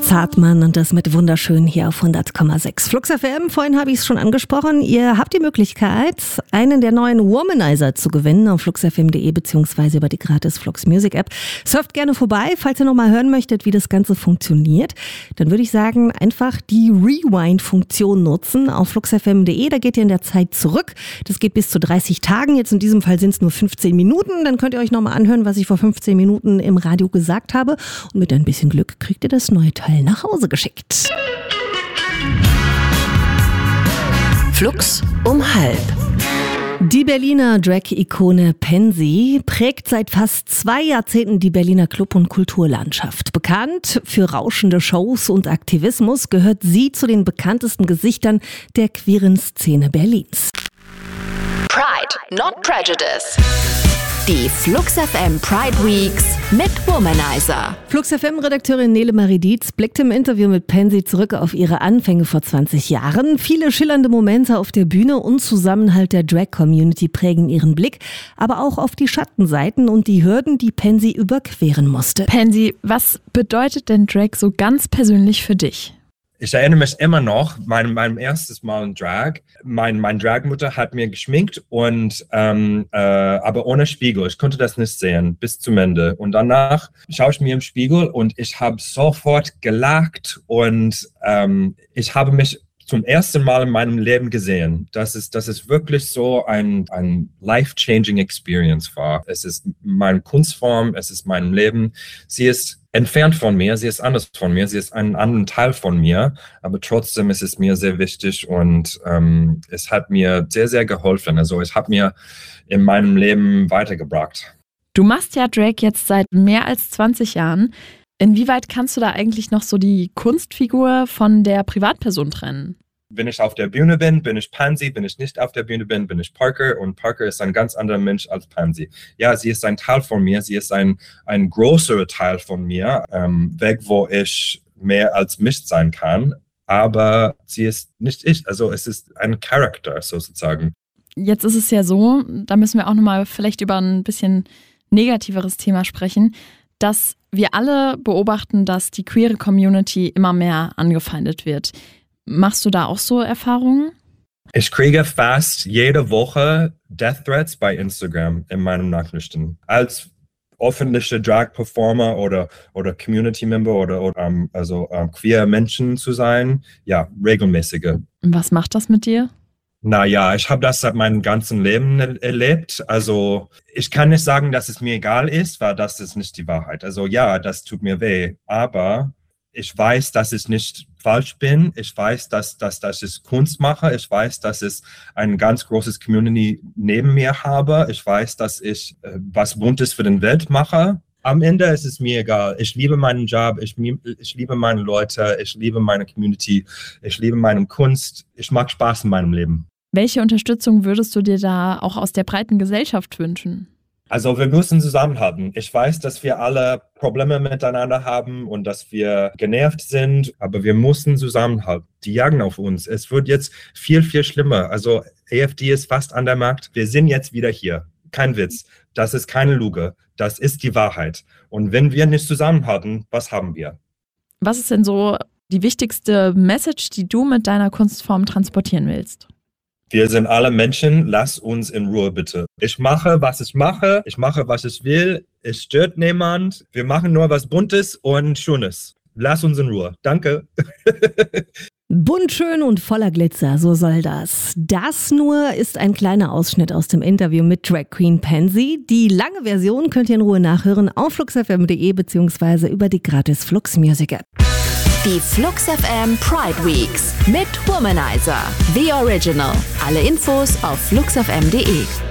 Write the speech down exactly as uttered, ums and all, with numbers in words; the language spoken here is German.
Zartmann und das mit wunderschön hier auf hundert Komma sechs. Flux F M, vorhin habe ich es schon angesprochen, ihr habt die Möglichkeit, einen der neuen Womanizer zu gewinnen auf flux f m punkt d e beziehungsweise über die gratis Flux Music App. Surft gerne vorbei, falls ihr nochmal hören möchtet, wie das Ganze funktioniert. Dann würde ich sagen, einfach die Rewind-Funktion nutzen auf flux f m punkt d e. Da geht ihr in der Zeit zurück. Das geht bis zu dreißig Tagen. Jetzt in diesem Fall sind es nur fünfzehn Minuten. Dann könnt ihr euch nochmal anhören, was ich vor fünfzehn Minuten im Radio gesagt habe. Und mit ein bisschen Glück kriegt ihr das neue Teil nach Hause geschickt. Flux um halb. Die Berliner Drag-Ikone Pansy prägt seit fast zwei Jahrzehnten die Berliner Club- und Kulturlandschaft. Bekannt für rauschende Shows und Aktivismus gehört sie zu den bekanntesten Gesichtern der queeren Szene Berlins. Pride, not Prejudice. Die Flux F M Pride Weeks mit Womanizer. Flux F M-Redakteurin Nele Marie Dietz blickt im Interview mit Pansy zurück auf ihre Anfänge vor zwanzig Jahren. Viele schillernde Momente auf der Bühne und Zusammenhalt der Drag-Community prägen ihren Blick, aber auch auf die Schattenseiten und die Hürden, die Pansy überqueren musste. Pansy, was bedeutet denn Drag so ganz persönlich für dich? Ich erinnere mich immer noch, mein, mein erstes Mal in Drag. Mein, mein Dragmutter hat mir geschminkt, und ähm, äh, aber ohne Spiegel. Ich konnte das nicht sehen bis zum Ende. Und danach schaue ich mir im Spiegel und ich habe sofort gelacht, und ähm, ich habe mich zum ersten Mal in meinem Leben gesehen. Das ist, das ist wirklich so ein, ein life-changing Experience war. Es ist meine Kunstform, es ist mein Leben. Sie ist entfernt von mir, sie ist anders von mir, sie ist ein anderer Teil von mir, aber trotzdem ist es mir sehr wichtig, und ähm, es hat mir sehr, sehr geholfen. Also es hat mir in meinem Leben weitergebracht. Du machst ja Drag jetzt seit mehr als zwanzig Jahren. Inwieweit kannst du da eigentlich noch so die Kunstfigur von der Privatperson trennen? Wenn ich auf der Bühne bin, bin ich Pansy. Wenn ich nicht auf der Bühne bin, bin ich Parker. Und Parker ist ein ganz anderer Mensch als Pansy. Ja, sie ist ein Teil von mir. Sie ist ein, ein größerer Teil von mir, ähm, weg, wo ich mehr als mich sein kann. Aber sie ist nicht ich. Also es ist ein Charakter sozusagen. Jetzt ist es ja so, da müssen wir auch nochmal vielleicht über ein bisschen negativeres Thema sprechen, dass wir alle beobachten, dass die queere Community immer mehr angefeindet wird. Machst du da auch so Erfahrungen? Ich kriege fast jede Woche Death Threats bei Instagram in meinen Nachrichten. Als öffentlicher Drag-Performer oder, oder Community-Member oder, oder um, also um, queer Menschen zu sein, ja, regelmäßige. Was macht das mit dir? Naja, ich habe das seit meinem ganzen Leben erlebt. Also ich kann nicht sagen, dass es mir egal ist, weil das ist nicht die Wahrheit. Also ja, das tut mir weh, aber ich weiß, dass ich nicht falsch bin. Ich weiß, dass, dass, dass ich Kunst mache. Ich weiß, dass ich ein ganz großes Community neben mir habe. Ich weiß, dass ich äh, was Buntes für die Welt mache. Am Ende ist es mir egal. Ich liebe meinen Job, ich, ich liebe meine Leute, ich liebe meine Community, ich liebe meine Kunst. Ich mag Spaß in meinem Leben. Welche Unterstützung würdest du dir da auch aus der breiten Gesellschaft wünschen? Also wir müssen zusammenhalten. Ich weiß, dass wir alle Probleme miteinander haben und dass wir genervt sind, aber wir müssen zusammenhalten. Die jagen auf uns. Es wird jetzt viel, viel schlimmer. Also A F D ist fast an der Macht. Wir sind jetzt wieder hier. Kein Witz. Das ist keine Lüge. Das ist die Wahrheit. Und wenn wir nicht zusammenhalten, was haben wir? Was ist denn so die wichtigste Message, die du mit deiner Kunstform transportieren willst? Wir sind alle Menschen, lass uns in Ruhe bitte. Ich mache, was ich mache, ich mache, was ich will, es stört niemand. Wir machen nur was Buntes und Schönes. Lass uns in Ruhe. Danke. Bunt, schön und voller Glitzer, so soll das. Das nur ist ein kleiner Ausschnitt aus dem Interview mit Drag Queen Pansy. Die lange Version könnt ihr in Ruhe nachhören auf flux f m punkt d e beziehungsweise über die gratis Flux Music App. Die Flux F M Pride Weeks mit Womanizer. The Original. Alle Infos auf flux f m punkt d e.